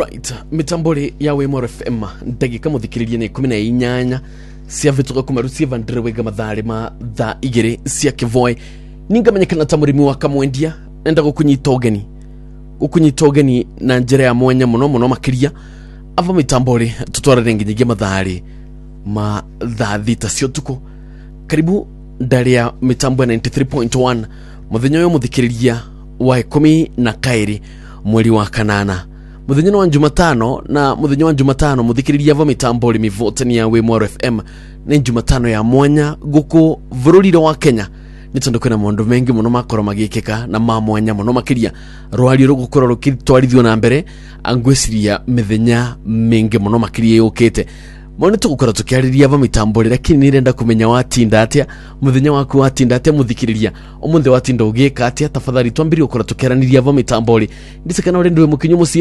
Alright, mitambole ya Wemore FM ndagika muthikiririe ni 18 cia vituka kumarucia vandirwega mathare ma tha igere cia kivoi ningamenyekana ta murimi wa kamwendia enda gukunyita ugeni na njira ya mwanya muno makiria ava mitambole tutwarare nginyagia mathare ma tha thita cio tuko karibu ndari ya mitambo 93.1 muthenya uyu muthikiriria wa 10 na kairi mweri wa kanana muthenya wa Jumatano na muthenya wa Jumatano muthikiriria ava mitambo mivotani ya Wemore FM ni Jumatano ya mwanya guku vururi wa Kenya nitondo kwena mondo mengi muno makoro magikeka na ma mwanya muno makiria rwari rugukora rukitwarithio na mbere angwesiria mithenya mengi muno makiria yukite Mwana tukukora tukiariria ava mitambo lakini nirenda kumenya watinda atia muthenya waku watinda atia muthikiriria omunthe watinda ugika atia tafadhali twambiri ukora tukiaraniria ava mitambo ndisekana urendwe mukinyu